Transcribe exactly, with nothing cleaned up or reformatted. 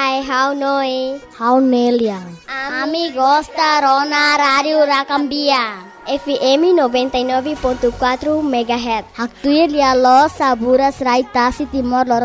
Hai, how noi? How Neliang. Amigos da Rona Rádio Rakambia. F M noventa e nove ponto quatro megahertz. Haktuir ya lo saburas raitasi timor lor